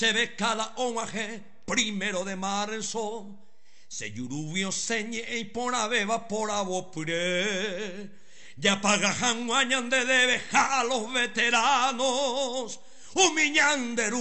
se ve cada oaje primero de marzo, se lluvio señe y por beba por abopre, ya pagajan guañan de dejar a los veteranos, humillanderu